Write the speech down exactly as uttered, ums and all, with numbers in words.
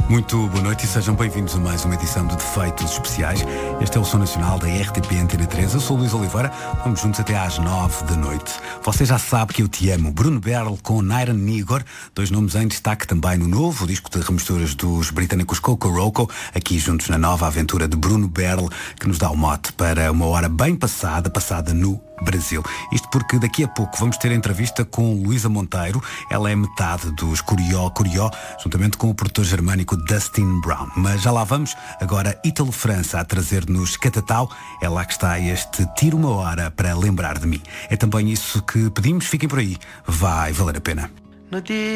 Muito boa noite e sejam bem-vindos a mais uma edição de Defeitos Especiais. Este é o Som Nacional da R T P Antena três. Eu sou o Luís Oliveira, vamos juntos até às nove da noite. Você já sabe que eu te amo. Bruno Beryl com Niren Nigor, dois nomes em destaque também no novo disco de remisturas dos britânicos Coco Roco, aqui juntos na nova aventura de Bruno Beryl, que nos dá o mote para uma hora bem passada, passada no Brasil. Isto porque daqui a pouco vamos ter entrevista com Luísa Monteiro. Ela é metade dos Curió Curió, juntamente com o produtor germânico Dustin Brown. Mas já lá vamos. Agora Ítalo França a trazer-nos Catatau. É lá que está este Tiro uma Hora para lembrar de mim. É também isso que pedimos. Fiquem por aí. Vai valer a pena. No dia